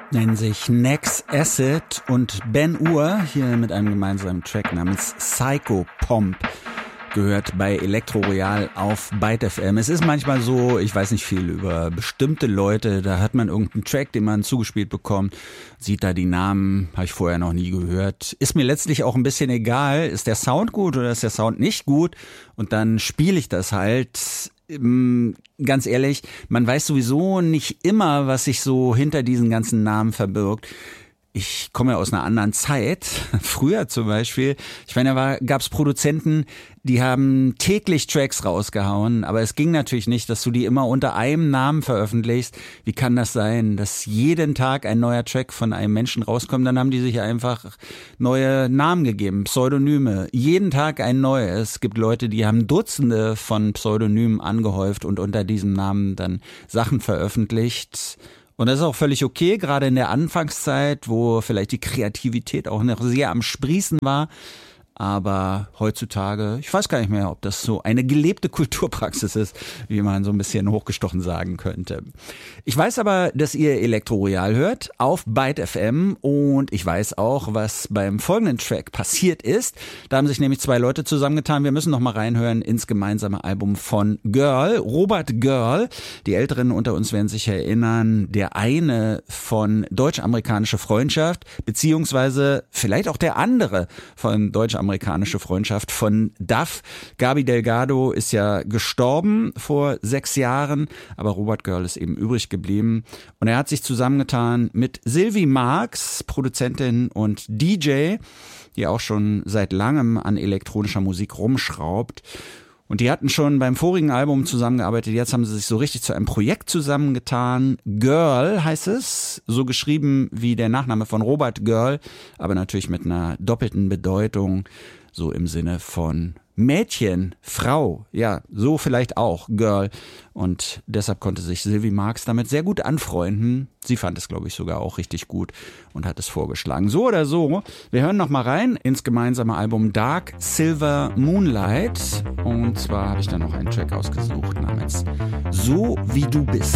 nennen sich Nex Acid und Ben Ur, hier mit einem gemeinsamen Track namens Psycho Pomp. Gehört bei Elektro Royal auf Byte FM. Es ist manchmal so, ich weiß nicht viel über bestimmte Leute, da hat man irgendeinen Track, den man zugespielt bekommt, sieht da die Namen, habe ich vorher noch nie gehört. Ist mir letztlich auch ein bisschen egal, ist der Sound gut oder ist der Sound nicht gut? Und dann spiele ich das halt. Ganz ehrlich, man weiß sowieso nicht immer, was sich so hinter diesen ganzen Namen verbirgt. Ich komme ja aus einer anderen Zeit. Früher zum Beispiel, ich meine, da gab es Produzenten, die haben täglich Tracks rausgehauen, aber es ging natürlich nicht, dass du die immer unter einem Namen veröffentlichst. Wie kann das sein, dass jeden Tag ein neuer Track von einem Menschen rauskommt? Dann haben die sich einfach neue Namen gegeben, Pseudonyme. Jeden Tag ein neues. Es gibt Leute, die haben Dutzende von Pseudonymen angehäuft und unter diesem Namen dann Sachen veröffentlicht. Und das ist auch völlig okay, gerade in der Anfangszeit, wo vielleicht die Kreativität auch noch sehr am Sprießen war. Aber heutzutage, ich weiß gar nicht mehr, ob das so eine gelebte Kulturpraxis ist, wie man so ein bisschen hochgestochen sagen könnte. Ich weiß aber, dass ihr Elektro Royal hört auf Byte FM und ich weiß auch, was beim folgenden Track passiert ist. Da haben sich nämlich zwei Leute zusammengetan. Wir müssen noch mal reinhören ins gemeinsame Album von Girl, Robert Girl. Die Älteren unter uns werden sich erinnern, der eine von Deutsch-Amerikanische Freundschaft, beziehungsweise vielleicht auch der andere von Deutsch-Amerikanische Freundschaft von DAF. Gabi Delgado ist ja gestorben vor 6 Jahren, aber Robert Girl ist eben übrig geblieben. Und er hat sich zusammengetan mit Sylvie Marx, Produzentin und DJ, die auch schon seit langem an elektronischer Musik rumschraubt. Und die hatten schon beim vorigen Album zusammengearbeitet, jetzt haben sie sich so richtig zu einem Projekt zusammengetan. Girl heißt es, so geschrieben wie der Nachname von Robert Girl, aber natürlich mit einer doppelten Bedeutung, so im Sinne von Mädchen, Frau, ja, so vielleicht auch, Girl. Und deshalb konnte sich Sylvie Marx damit sehr gut anfreunden. Sie fand es, glaube ich, sogar auch richtig gut und hat es vorgeschlagen. So oder so, wir hören noch mal rein ins gemeinsame Album Dark Silver Moonlight. Und zwar habe ich da noch einen Track ausgesucht namens So wie du bist.